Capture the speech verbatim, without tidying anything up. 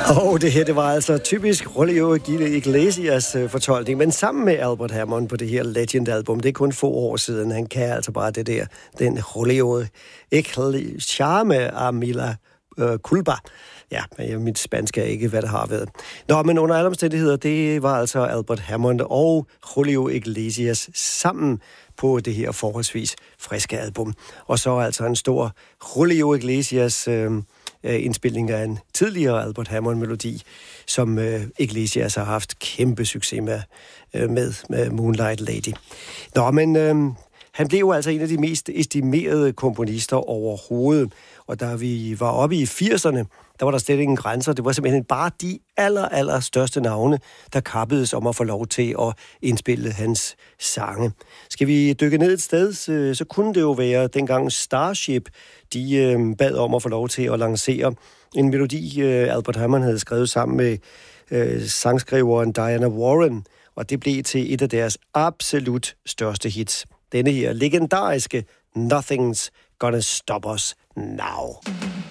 Og det her, det var altså typisk Julio Iglesias øh, fortolkning, men sammen med Albert Hammond på det her Legend-album. Det er kun få år siden. Han kan altså bare det der, den Julio Iglesias charme af Mila øh, Culpa. Ja, mit spansk er ikke, hvad det har været. Nå, men under alle omstændigheder, det var altså Albert Hammond og Julio Iglesias sammen på det her forholdsvis friske album. Og så altså en stor Julio Iglesias øh, indspilning af en tidligere Albert Hammond-melodi, som øh, Iglesias har haft kæmpe succes med, øh, med, med Moonlight Lady. Nå, men øh, han blev jo altså en af de mest estimerede komponister overhovedet. Og da vi var oppe i firserne, der var der slet ingen grænser. Det var simpelthen bare de aller, aller største navne, der kappedes om at få lov til at indspille hans sange. Skal vi dykke ned et sted, så, så kunne det jo være dengang Starship, de øh, bad om at få lov til at lancere en melodi, øh, Albert Hammond havde skrevet sammen med øh, sangskriveren Diana Warren, og det blev til et af deres absolut største hits. Denne her legendariske Nothing's Gonna Stop Us Now.